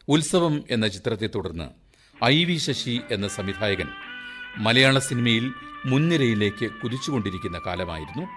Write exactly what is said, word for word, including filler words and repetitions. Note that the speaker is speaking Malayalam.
ഉത്സവം എന്ന ചിത്രത്തെ തുടർന്ന് ഐ വി ശശി എന്ന സംവിധായകൻ മലയാള സിനിമയിൽ മുൻനിരയിലേക്ക് കുതിച്ചുകൊണ്ടിരിക്കുന്ന കാലമായിരുന്നു